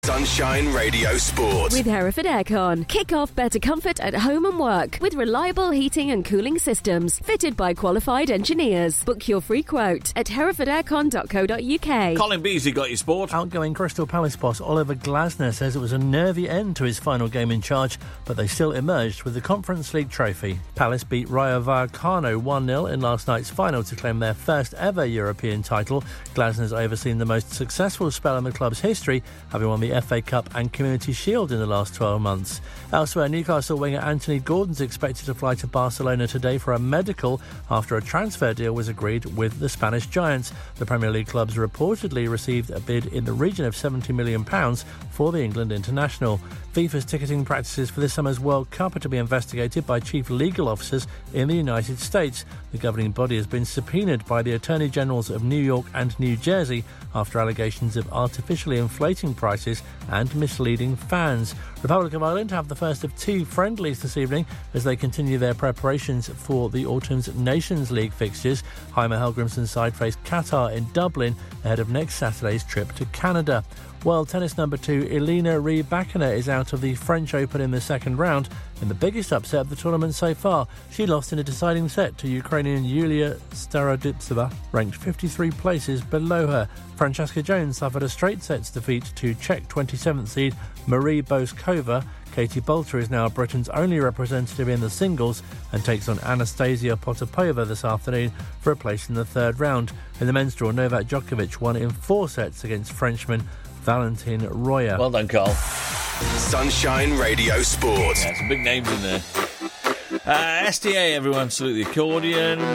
Sunshine Radio Sport. With Hereford Aircon. Kick off better comfort at home and work with reliable heating and cooling systems fitted by qualified engineers. Book your free quote at herefordaircon.co.uk. Colin Beasley got your sport. Outgoing Crystal Palace boss Oliver Glasner says it was a nervy end to his final game in charge, but they still emerged with the Conference League trophy. Palace beat Rayo Vallecano 1-0 in last night's final to claim their first ever European title. Glasner's overseen the most successful spell in the club's history, having won the FA Cup and Community Shield in the last 12 months. Elsewhere, Newcastle winger Anthony Gordon's expected to fly to Barcelona today for a medical after a transfer deal was agreed with the Spanish Giants. The Premier League clubs reportedly received a bid in the region of £70 million for the England international. FIFA's ticketing practices for this summer's World Cup are to be investigated by chief legal officers in the United States. The governing body has been subpoenaed by the Attorney Generals of New York and New Jersey after allegations of artificially inflating prices and misleading fans. Republic of Ireland have the first of two friendlies this evening as they continue their preparations for the autumn's Nations League fixtures. Jaime Helgrimsson's side face Qatar in Dublin ahead of next Saturday's trip to Canada. World tennis number 2 Elena Rybakina is out of the French Open in the second round in the biggest upset of the tournament so far. She lost in a deciding set to Ukrainian Yulia Staroditseva, ranked 53 places below her. Francesca Jones suffered a straight sets defeat to Czech 27th seed Marie Boskova. Katie Bolter is now Britain's only representative in the singles and takes on Anastasia Potapova this afternoon for a place in the third round. In the men's draw, Novak Djokovic won in 4 sets against Frenchman Valentin Royer. Well done, Carl. Sunshine Radio Sport. Yeah, some big names in there. SDA, everyone, salute the accordion.